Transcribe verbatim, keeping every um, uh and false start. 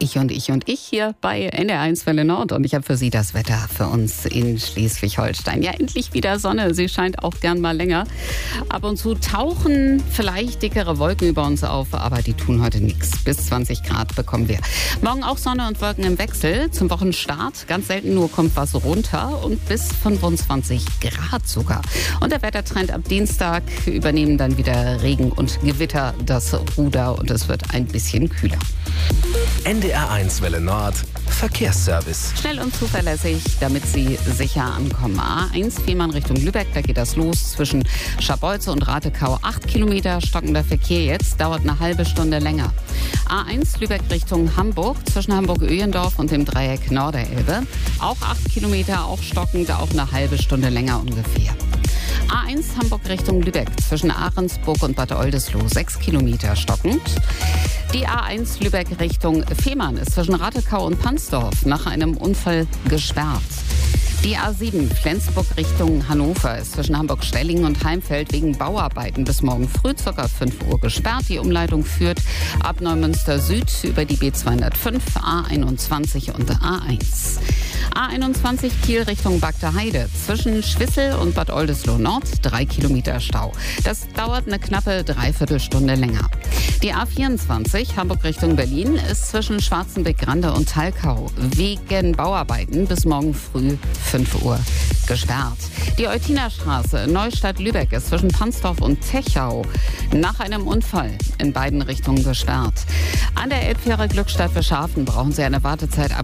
Ich und ich und ich hier bei N D R eins Welle Nord. Und ich habe für Sie das Wetter für uns in Schleswig-Holstein. Ja, endlich wieder Sonne. Sie scheint auch gern mal länger. Ab und zu tauchen vielleicht dickere Wolken über uns auf, aber die tun heute nichts. Bis zwanzig Grad bekommen wir. Morgen auch Sonne und Wolken im Wechsel. Zum Wochenstart ganz selten nur kommt was runter und bis fünfundzwanzig Grad sogar. Und der Wettertrend ab Dienstag übernehmen dann wieder Regen und Gewitter das Ruder und es wird ein bisschen kühler. N D R eins Welle Nord Verkehrsservice. Schnell und zuverlässig, damit Sie sicher ankommen. A eins Fehmarn Richtung Lübeck, da geht das los zwischen Scharbeutze und Ratekau. Acht Kilometer stockender Verkehr jetzt, dauert eine halbe Stunde länger. A eins Lübeck Richtung Hamburg, zwischen Hamburg-Öhlendorf und dem Dreieck Norderelbe. Auch acht Kilometer, auch stockend, auch eine halbe Stunde länger ungefähr. A eins Hamburg Richtung Lübeck, zwischen Ahrensburg und Bad Oldesloe, sechs Kilometer stockend. Die A eins Lübeck Richtung Fehmarn ist zwischen Ratekau und Pansdorf nach einem Unfall gesperrt. Die A sieben Flensburg Richtung Hannover ist zwischen Hamburg-Stellingen und Heimfeld wegen Bauarbeiten bis morgen früh ca. fünf Uhr gesperrt. Die Umleitung führt ab Neumünster Süd über die B zweihundertfünf, A einundzwanzig und A eins. A einundzwanzig Kiel Richtung Bagda Heide, zwischen Schwissel und Bad Oldesloe Nord, drei Kilometer Stau. Das dauert eine knappe Dreiviertelstunde länger. Die A vierundzwanzig Hamburg Richtung Berlin ist zwischen Schwarzenbeck-Grande und Talkau wegen Bauarbeiten bis morgen früh fünf Uhr gesperrt. Die Eutinerstraße Neustadt-Lübeck ist zwischen Pansdorf und Techau nach einem Unfall in beiden Richtungen gesperrt. An der Elbfähre Glückstadt-Bischhafen brauchen Sie eine Wartezeit ab